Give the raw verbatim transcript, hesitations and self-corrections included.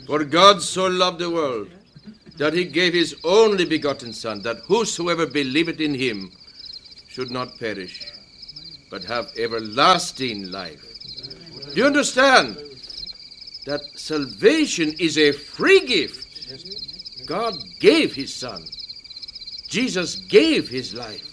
For God so loved the world, that he gave his only begotten Son, that whosoever believeth in him should not perish, but have everlasting life. Do you understand that salvation is a free gift? God gave his Son. Jesus gave his life.